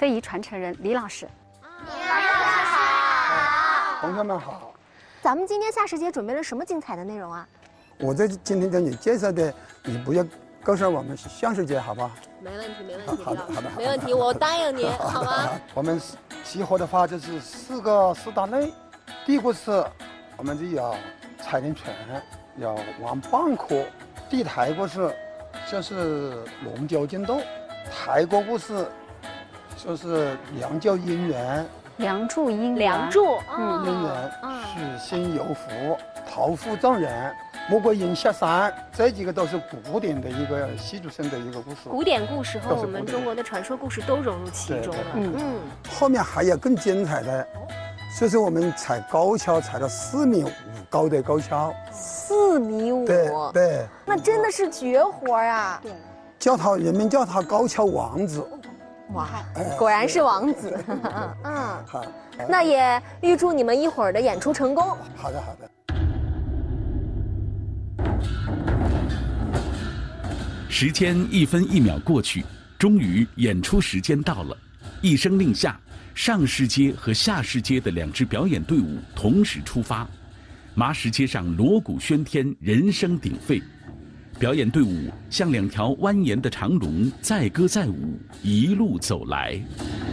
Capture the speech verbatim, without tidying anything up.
非遗传承人李老师。 同学们好， 咱们今天夏时节准备了什么精彩的内容啊？ 我在今天给你介绍的，你不要告诉我们乡世节，好吧？ 没问题，没问题， 好的，好的， 没问题，我答应您，好吗？ 我们集合的话就是四个四大类，第一个是我们就要采点泉，要玩蚌壳；第二个是就是龙角竞斗；还有个故事就是良教姻缘。 梁祝姻缘， 梁祝， 姻缘，许仙游福，桃符丈人，穆桂英下山，这几个都是古典的一个戏剧性的一个故事。 古典故事和我们中国的传说故事都融入其中了。 嗯嗯， 后面还有更精彩的，就是我们踩高跷，踩到四米五高的高跷， 四米五， 对对， 那真的是绝活啊！ 对， 叫他人们叫他高跷王子。 哇，果然是王子。嗯， 好， 那也预祝你们一会儿的演出成功。 好的好的。 时间一分一秒过去，终于演出时间到了。一声令下，上市街和下市街的两支表演队伍同时出发。麻石街上锣鼓喧天，人声鼎沸。表演队伍像两条蜿蜒的长龙，载歌载舞，一路走来。